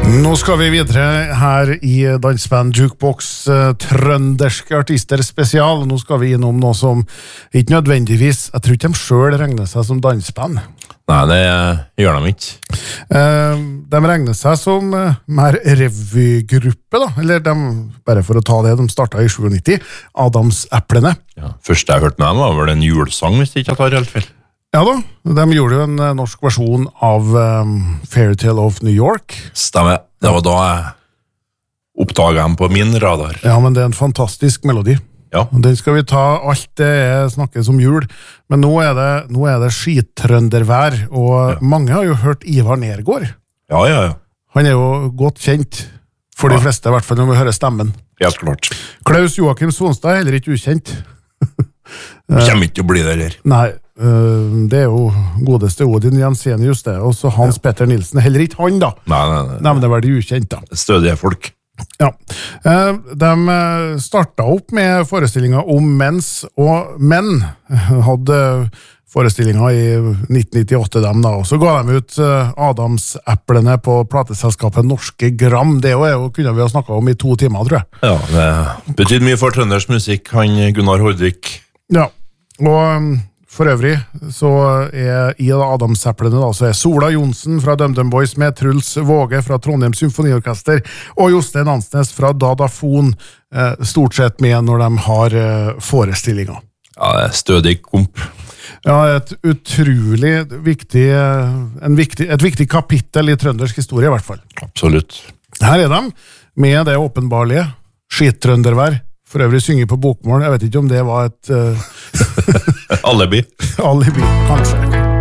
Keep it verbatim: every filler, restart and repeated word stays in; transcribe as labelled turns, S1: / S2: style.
S1: Nå skal vi videre her i Dansband Jukebox uh, trønderske artister spesial. Nå skal vi innom noe som ikke nødvendigvis, jeg tror ikke de selv regner seg som dansband.
S2: Nei, det gjør de ikke.
S1: Uh, de regner seg som uh, mer revygruppe da, eller de, bare for å ta det, de startet i nittisju, Adamsäpplene.
S2: Ja, første jeg hørte med dem var vel en julesang, hvis jeg ikke tar helt feil.
S1: Ja da, de gjorde jo en uh, norsk versjon av um, Fairytale of New York.
S2: Stemmer, det var da jeg oppdaget dem på min radar.
S1: Ja, men det er en fantastisk melodi.
S2: Ja.
S1: Den skal vi ta, alt det er snakkes om jul, men nå er det, nå er det skitrøndervær, og ja. Mange har jo hørt Ivar Nergård.
S2: Ja, ja, ja.
S1: Han er jo godt kjent for de ja. Fleste, i hvert fall når vi hører stemmen.
S2: Helt klart.
S1: Klaus Joakim Sonstad er heller ikke ukjent.
S2: Det kommer ikke til å bli det her.
S1: Nei, det er jo godeste Odin Jensenius det, og så Hans ja. Petter Nilsen, heller ikke han da.
S2: Nei, nei, nei.
S1: Nevneverdig ukjent da.
S2: Stødige folk.
S1: Ja, de startet opp med forestillinger om mens, og menn hadde forestillinger i nitten nittiåtte dem da, og så ga de ut Adamsäpplene på plateselskapet Norske Gram. Det er jo, kunne vi ha snakket om i to timer, tror jeg.
S2: Ja, det betyr mye for trønders musikk, han Gunnar Hordvik.
S1: Ja, og for øvrig så er i Adamsäpplene da, så er Sola Jonsen fra DumDum Boys med Truls Våge fra Trondheim Symfoniorkester og Jostein Ansnes fra Dadafon eh, stort sett med når de har eh, forestillinger.
S2: Ja, det er stødig komp.
S1: Ja, et utrolig viktig, en viktig, et viktig kapittel i trøndersk historie i hvert fall.
S2: Absolutt.
S1: Her er de med det åpenbarlige skittrøndervær. For øvrig synger på bokmål. Jeg vet ikke om det var et... Uh...
S2: alibi.
S1: Alibi, kanskje.